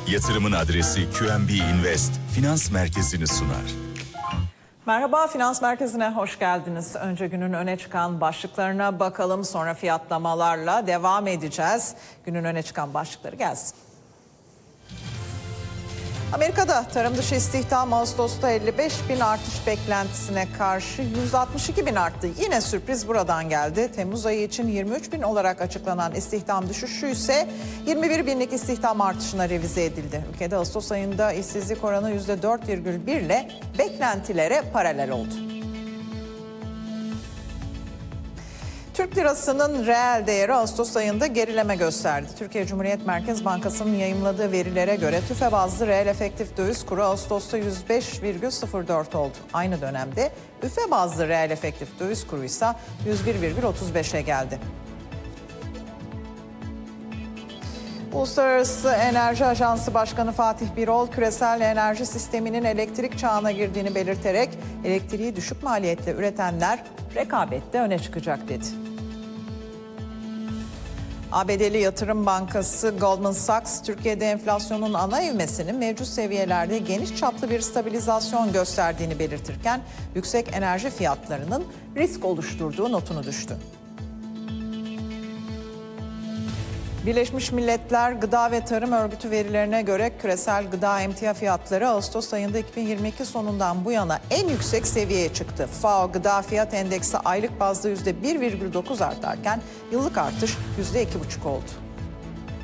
Yatırımın adresi QNB Invest Finans Merkezi'ni sunar. Merhaba, Finans Merkezi'ne hoş geldiniz. Önce günün öne çıkan başlıklarına bakalım, sonra fiyatlamalarla devam edeceğiz. Günün öne çıkan başlıkları gelsin. Amerika'da tarım dışı istihdam Ağustos'ta 55 bin artış beklentisine karşı 162 bin arttı. Yine sürpriz buradan geldi. Temmuz ayı için 23 bin olarak açıklanan istihdam düşüşü ise 21 binlik istihdam artışına revize edildi. Ülkede Ağustos ayında işsizlik oranı %4,1 ile beklentilere paralel oldu. Türk lirasının reel değeri Ağustos ayında gerileme gösterdi. Türkiye Cumhuriyet Merkez Bankası'nın yayımladığı verilere göre TÜFE bazlı reel efektif döviz kuru Ağustos'ta 105,04 oldu. Aynı dönemde üfe bazlı reel efektif döviz kuru ise 101,35'e geldi. Uluslararası Enerji Ajansı Başkanı Fatih Birol, küresel enerji sisteminin elektrik çağına girdiğini belirterek elektriği düşük maliyetle üretenler rekabette öne çıkacak dedi. ABD'li yatırım bankası Goldman Sachs, Türkiye'de enflasyonun ana ivmesinin mevcut seviyelerde geniş çaplı bir stabilizasyon gösterdiğini belirtirken yüksek enerji fiyatlarının risk oluşturduğu notunu düştü. Birleşmiş Milletler Gıda ve Tarım Örgütü verilerine göre küresel gıda emtia fiyatları Ağustos ayında 2022 sonundan bu yana en yüksek seviyeye çıktı. FAO Gıda Fiyat Endeksi aylık bazda %1,9 artarken yıllık artış %2,5 oldu.